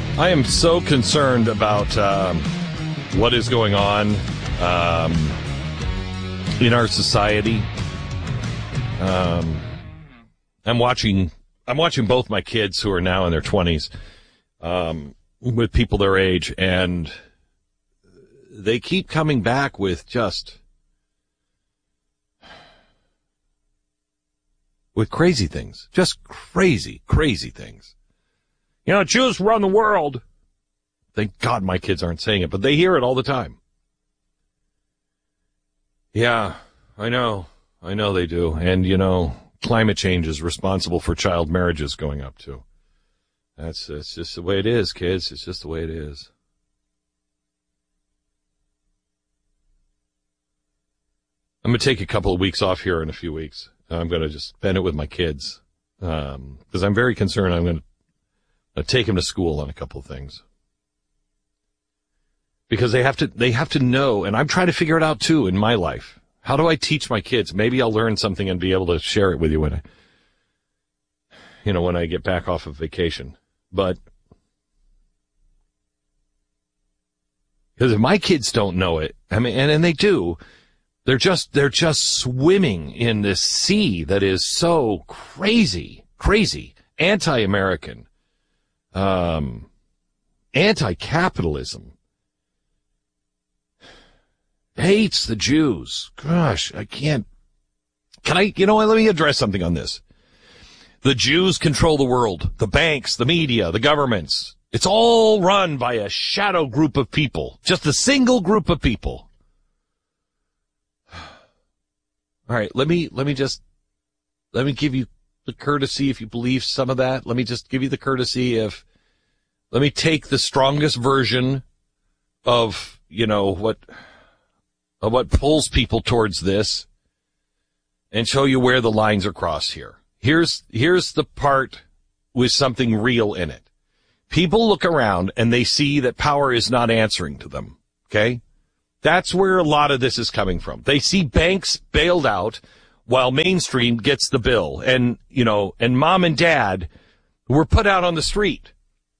I am so concerned about what is going on in our society. I'm watching both my kids who are now in their 20s with people their age, and they keep coming back with crazy things, just crazy things. You know, Jews run the world. Thank God my kids aren't saying it, but they hear it all the time. Yeah, I know they do. And, you know, climate change is responsible for child marriages going up, too. It's just the way it is, kids. It's just the way it is. I'm going to take a couple of weeks off here in a few weeks. I'm going to just spend it with my kids because I'm very concerned. I'm going to take them to school on a couple of things because they have to know, and I'm trying to figure it out too in my life. How do I teach my kids? Maybe I'll learn something and be able to share it with you when I get back off of vacation. But because if my kids don't know it, I mean, and they do, they're just swimming in this sea that is so crazy, anti-American, anti-capitalism, hates the Jews. Gosh, let me address something on this. The Jews control the world, the banks, the media, the governments. It's all run by a shadow group of people, just a single group of people. All right, let me give you the courtesy, if you believe some of that. Let me just give you the courtesy let me take the strongest version of, what pulls people towards this and show you where the lines are crossed here. Here's the part with something real in it. People look around and they see that power is not answering to them. Okay? That's where a lot of this is coming from. They see banks bailed out while mainstream gets the bill, and mom and dad were put out on the street.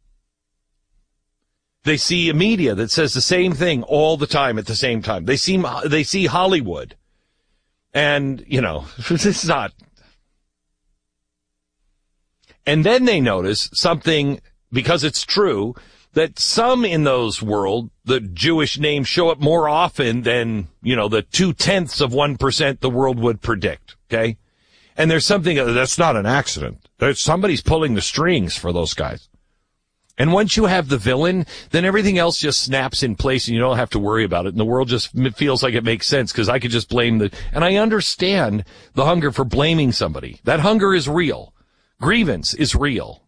They see a media that says the same thing all the time at the same time. They see Hollywood, and it's not. And then they notice something, because it's true, that some in those world, the Jewish names show up more often than, the 0.2% the world would predict, okay? And there's something that's not an accident. Somebody's pulling the strings for those guys. And once you have the villain, then everything else just snaps in place and you don't have to worry about it. And the world just feels like it makes sense because I could just blame and I understand the hunger for blaming somebody. That hunger is real. Grievance is real.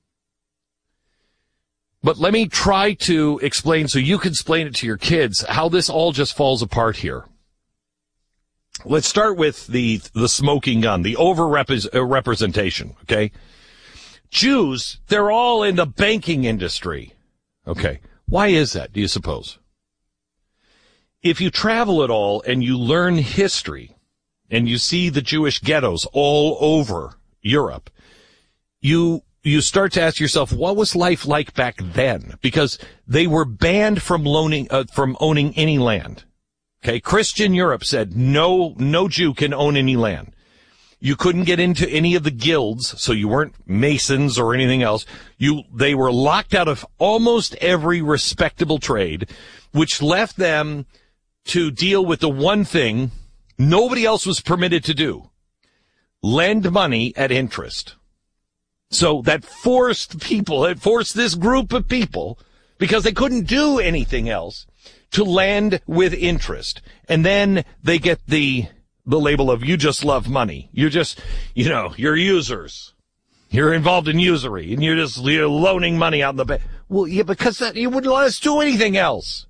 But let me try to explain so you can explain it to your kids how this all just falls apart here. Let's start with the smoking gun, the over-representation, okay? Jews, they're all in the banking industry. Okay. Why is that, do you suppose? If you travel at all and you learn history and you see the Jewish ghettos all over Europe, you start to ask yourself, what was life like back then? Because they were banned from owning any land. Okay. Christian Europe said no Jew can own any land. You couldn't get into any of the guilds, so you weren't Masons or anything else. They were locked out of almost every respectable trade, which left them to deal with the one thing nobody else was permitted to do: lend money at interest. So that forced this group of people, because they couldn't do anything else, to lend with interest. And then they get the label of, you just love money. You're just, you're users. You're involved in usury, and you're loaning money out in the bank. Well, yeah, because you wouldn't let us do anything else.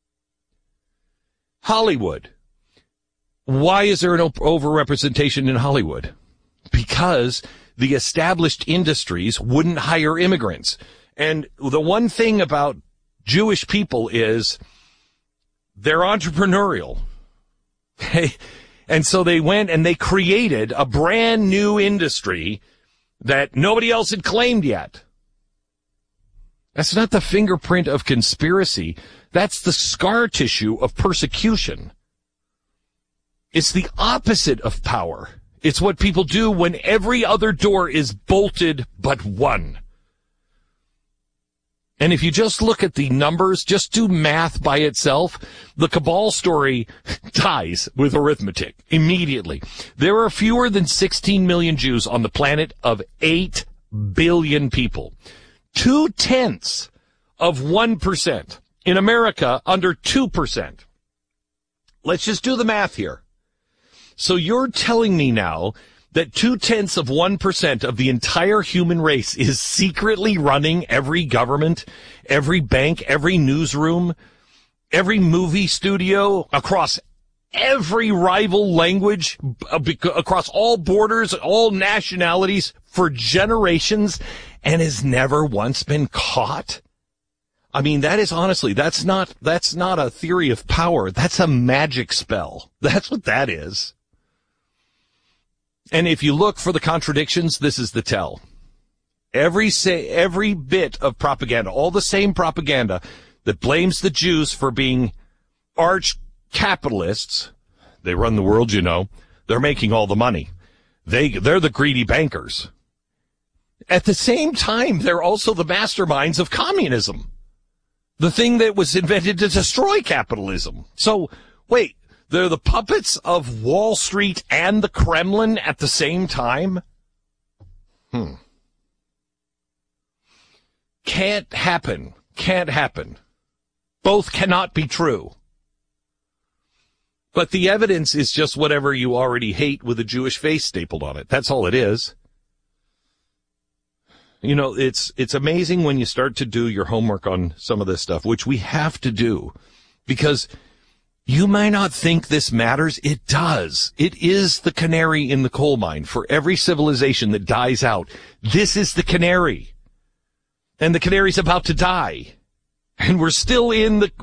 Hollywood. Why is there an overrepresentation in Hollywood? Because the established industries wouldn't hire immigrants. And the one thing about Jewish people is they're entrepreneurial. Okay? And so they went and they created a brand new industry that nobody else had claimed yet. That's not the fingerprint of conspiracy. That's the scar tissue of persecution. It's the opposite of power. It's what people do when every other door is bolted but one. And if you just look at the numbers, just do math by itself, the cabal story dies with arithmetic immediately. There are fewer than 16 million Jews on the planet of 8 billion people. 0.2%. In America, under 2%. Let's just do the math here. So you're telling me now that 0.2% of the entire human race is secretly running every government, every bank, every newsroom, every movie studio, across every rival language, across all borders, all nationalities for generations, and has never once been caught? I mean, that is honestly, that's not a theory of power. That's a magic spell. That's what that is. And if you look for the contradictions, this is the tell. Every bit of propaganda, all the same propaganda that blames the Jews for being arch capitalists. They run the world, you know. They're making all the money. They're the greedy bankers. At the same time, they're also the masterminds of communism. The thing that was invented to destroy capitalism. So, wait. They're the puppets of Wall Street and the Kremlin at the same time? Can't happen. Can't happen. Both cannot be true. But the evidence is just whatever you already hate with a Jewish face stapled on it. That's all it is. You know, it's amazing when you start to do your homework on some of this stuff, which we have to do, because you might not think this matters. It does. It is the canary in the coal mine. For every civilization that dies out, this is the canary. And the canary's about to die. And we're still in the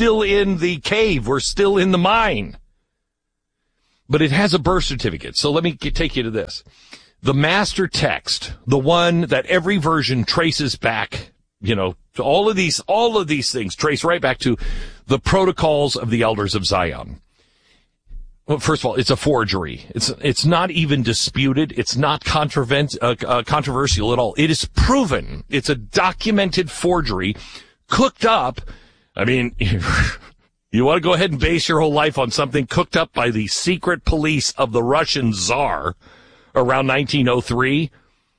cave. We're still in the mine. But it has a birth certificate. So let me take you to this. The master text, the one that every version traces back, you know, to all of these things trace right back to the Protocols of the Elders of Zion. Well, first of all, it's a forgery. It's not even disputed. It's not controversial at all. It is proven. It's a documented forgery, cooked up. I mean, you want to go ahead and base your whole life on something cooked up by the secret police of the Russian Tsar around 1903.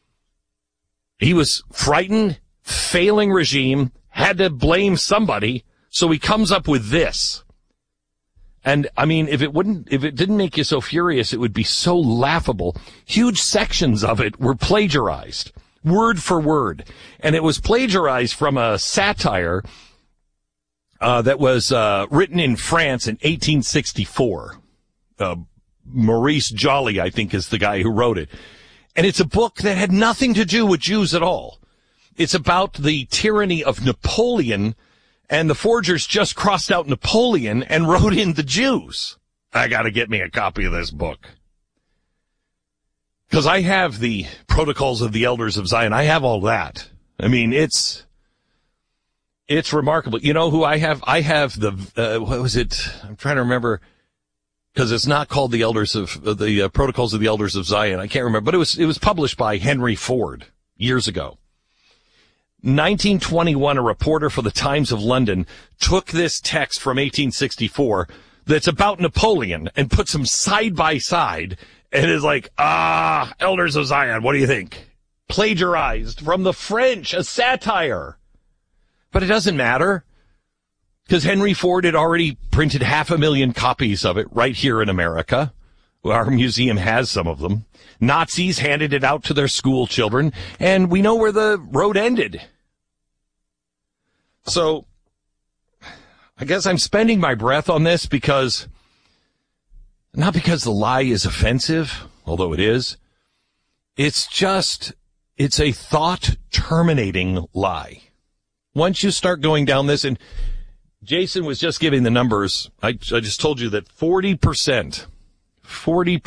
He was frightened, failing regime, had to blame somebody. So he comes up with this. And I mean, if it didn't make you so furious, it would be so laughable. Huge sections of it were plagiarized, word for word. And it was plagiarized from a satire, that was, written in France in 1864. Maurice Joly, I think, is the guy who wrote it. And it's a book that had nothing to do with Jews at all. It's about the tyranny of Napoleon. And the forgers just crossed out Napoleon and wrote in the Jews. I got to get me a copy of this book. Because I have the Protocols of the Elders of Zion. I have all that. I mean, it's remarkable. You know who I have? I have the, what was it? I'm trying to remember, because it's not called the Protocols of the Elders of Zion. I can't remember, but it was published by Henry Ford years ago. 1921, a reporter for the Times of London took this text from 1864 that's about Napoleon and puts them side by side and is like, Elders of Zion, what do you think? Plagiarized from the French, a satire. But it doesn't matter, because Henry Ford had already printed 500,000 copies of it right here in America. Our museum has some of them. Nazis handed it out to their school children, and we know where the road ended. So, I guess I'm spending my breath on this not because the lie is offensive, although it is. It's a thought-terminating lie. Once you start going down this, and Jason was just giving the numbers, I just told you that 40%,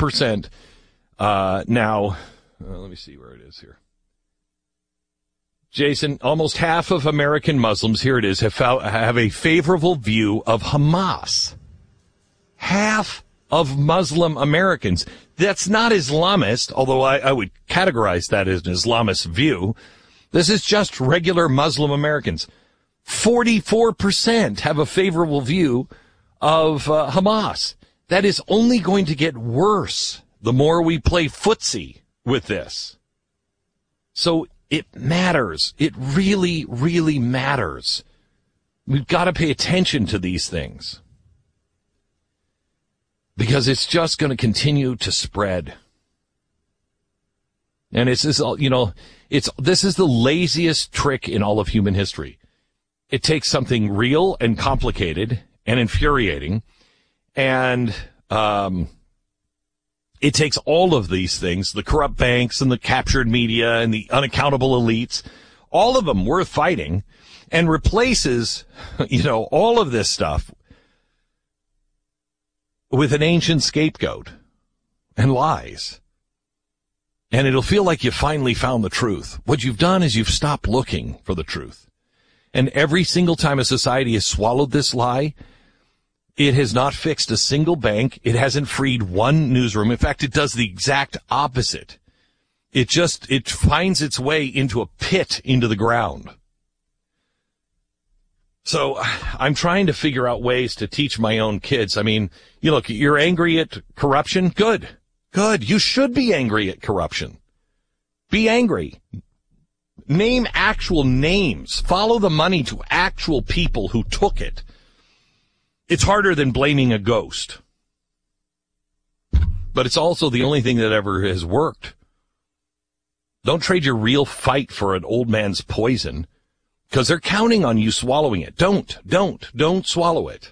now, let me see where it is here. Jason, almost half of American Muslims, here it is, have a favorable view of Hamas. Half of Muslim Americans. That's not Islamist, although I would categorize that as an Islamist view. This is just regular Muslim Americans. 44% have a favorable view of Hamas. That is only going to get worse the more we play footsie with this. So it matters. It really, really matters. We've got to pay attention to these things, because it's just going to continue to spread. And this is the laziest trick in all of human history. It takes something real and complicated and infuriating, and it takes all of these things, the corrupt banks and the captured media and the unaccountable elites, all of them worth fighting, and replaces, all of this stuff with an ancient scapegoat and lies. And it'll feel like you finally found the truth. What you've done is you've stopped looking for the truth. And every single time a society has swallowed this lie, it has not fixed a single bank. It hasn't freed one newsroom. In fact, it does the exact opposite. It finds its way into a pit into the ground. So I'm trying to figure out ways to teach my own kids. I mean, look, you're angry at corruption? Good. You should be angry at corruption. Be angry. Name actual names. Follow the money to actual people who took it. It's harder than blaming a ghost. But it's also the only thing that ever has worked. Don't trade your real fight for an old man's poison, because they're counting on you swallowing it. Don't swallow it.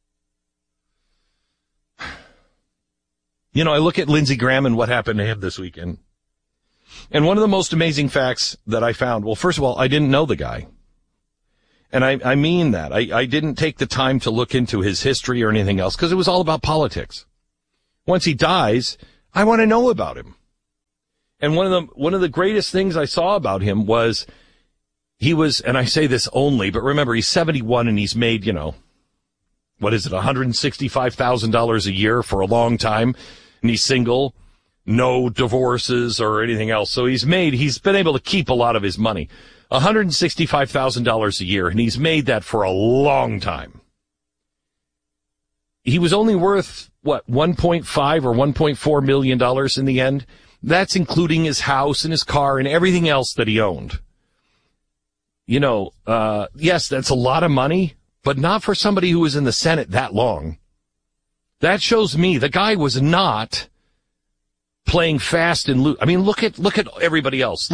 I look at Lindsey Graham and what happened to him this weekend. And one of the most amazing facts that I found, well, first of all, I didn't know the guy. And I mean that. I didn't take the time to look into his history or anything else, because it was all about politics. Once he dies, I want to know about him. And one of the greatest things I saw about him was he was, and I say this only, but remember, he's 71 and he's made, $165,000 a year for a long time, and he's single, no divorces or anything else. So he's been able to keep a lot of his money. $165,000 a year, and he's made that for a long time. He was only worth, $1.5 or $1.4 million in the end? That's including his house and his car and everything else that he owned. Yes, that's a lot of money, but not for somebody who was in the Senate that long. That shows me the guy was not playing fast and loose. I mean, look at everybody else.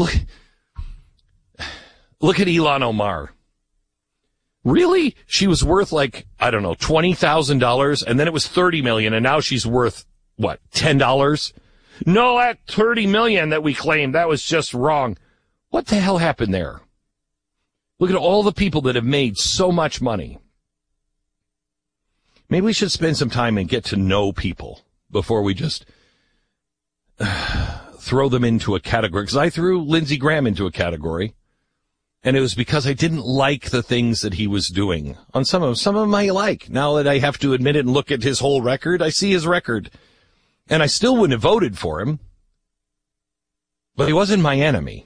Look at Ilhan Omar. Really? She was worth $20,000, and then it was $30 million, and now she's worth, $10? No, that $30 million that we claimed, that was just wrong. What the hell happened there? Look at all the people that have made so much money. Maybe we should spend some time and get to know people before we just throw them into a category. Because I threw Lindsey Graham into a category. And it was because I didn't like the things that he was doing. On some of them I like. Now that I have to admit it and look at his whole record, I see his record. And I still wouldn't have voted for him. But he wasn't my enemy.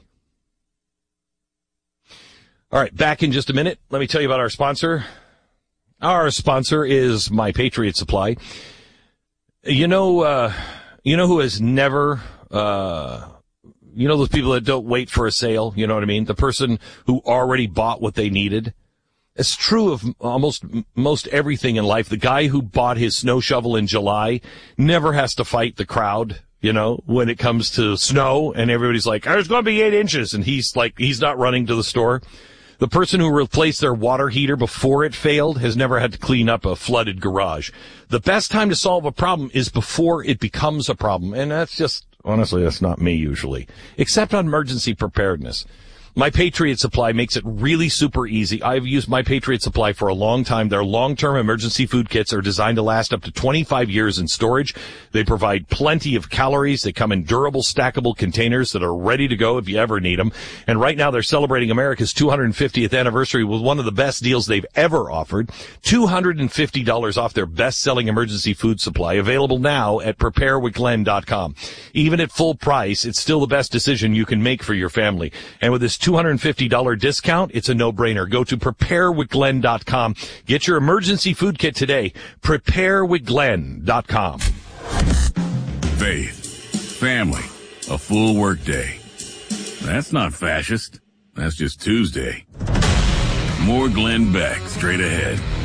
All right, back in just a minute. Let me tell you about our sponsor. Our sponsor is My Patriot Supply. You know who has never, those people that don't wait for a sale, you know what I mean? The person who already bought what they needed. It's true of most everything in life. The guy who bought his snow shovel in July never has to fight the crowd, when it comes to snow, and everybody's like, there's going to be 8 inches, and he's not running to the store. The person who replaced their water heater before it failed has never had to clean up a flooded garage. The best time to solve a problem is before it becomes a problem, and honestly, that's not me usually, except on emergency preparedness. My Patriot Supply makes it really super easy. I've used My Patriot Supply for a long time. Their long-term emergency food kits are designed to last up to 25 years in storage. They provide plenty of calories. They come in durable, stackable containers that are ready to go if you ever need them. And right now they're celebrating America's 250th anniversary with one of the best deals they've ever offered. $250 off their best-selling emergency food supply, available now at preparewithglenn.com. Even at full price, it's still the best decision you can make for your family. And with this $250 discount, it's a no-brainer. Go to preparewithglenn.com. Get your emergency food kit today. Preparewithglenn.com. Faith, family, a full work day. That's not fascist. That's just Tuesday. More Glenn Beck straight ahead.